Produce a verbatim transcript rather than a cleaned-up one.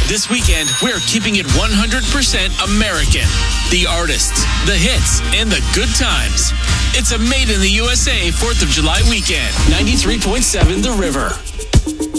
This weekend, we're keeping it one hundred percent American. The artists, the hits, and the good times. It's a Made in the U S A fourth of July weekend. ninety-three point seven The River.